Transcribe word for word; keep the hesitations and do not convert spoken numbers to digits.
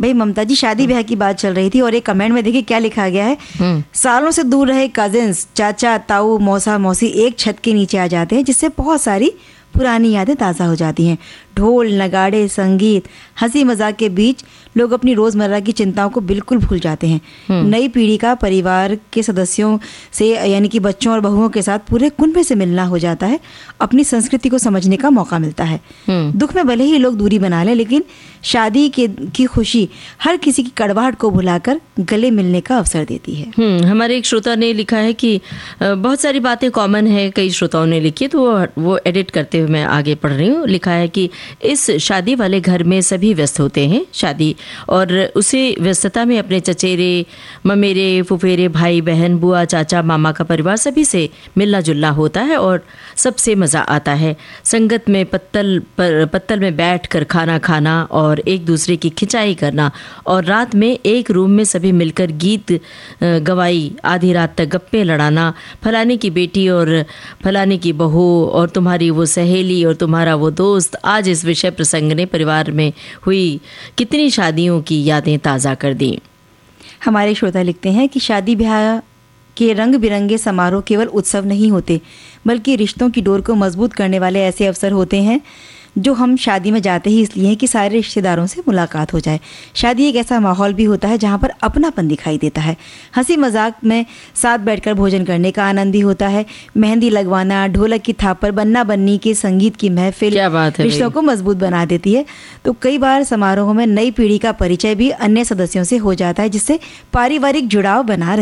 भाई ममता जी, शादी ब्याह की बात चल रही थी और एक कमेंट में देखिए क्या लिखा गया है। सालों से दूर रहे कजिन्स, चाचा ताऊ मौसा मौसी एक छत के नीचे आ जाते हैं, जिससे बहुत सारी पुरानी यादें ताज़ा हो जाती हैं। ढोल नगाड़े संगीत हंसी मजाक के बीच लोग अपनी रोज़मर्रा की चिंताओं को बिल्कुल भूल जाते हैं। नई पीढ़ी का परिवार के सदस्यों से यानी कि बच्चों और बहुओं के साथ पूरे कुनबे से मिलना हो जाता है, अपनी संस्कृति को समझने का मौका मिलता है। दुख में भले ही लोग दूरी बना लें, लेकिन शादी के की खुशी हर किसी की कड़वाहट को भुलाकर गले मिलने का अवसर देती है। हम्म हमारे एक श्रोता ने लिखा है कि बहुत सारी बातें कॉमन है, कई श्रोताओं ने लिखी, तो वो, वो एडिट करते हुए मैं आगे पढ़ रही हूँ। लिखा है कि इस शादी वाले घर में सभी व्यस्त होते हैं शादी और उसी व्यस्तता में अपने चचेरे ममेरे फुफेरे भाई बहन बुआ चाचा मामा का परिवार सभी से मिलना जुलना होता है और सबसे मज़ा आता है। संगत में पत्तल पर पत्तल में बैठ कर खाना खाना और एक दूसरे की खिंचाई करना और रात में एक रूम में सभी मिलकर गीत गवाई, आधी रात तक गप्पे लड़ाना, फलाने की बेटी और फलाने की बहू और तुम्हारी वो सहेली और तुम्हारा वो दोस्त। आज इस विषय प्रसंग ने परिवार में हुई कितनी शादियों की यादें ताज़ा कर दी। हमारे श्रोता लिखते हैं कि शादी ब्याह के रंग बिरंगे समारोह केवल उत्सव नहीं होते, बल्कि रिश्तों की डोर को मजबूत करने वाले ऐसे अवसर होते हैं जो हम शादी में जाते ही इसलिए हैं कि सारे रिश्तेदारों से मुलाकात हो जाए। शादी एक ऐसा माहौल भी होता है जहाँ पर अपनापन दिखाई देता है। हंसी मजाक में साथ बैठकर भोजन करने का आनंद भी होता है। मेहंदी लगवाना, ढोलक की थाप पर बन्ना बन्नी के संगीत की महफिल रिश्तों को मजबूत बना देती है। तो कई बार समारोहों में नई पीढ़ी का परिचय भी अन्य सदस्यों से हो जाता है, जिससे पारिवारिक जुड़ाव बना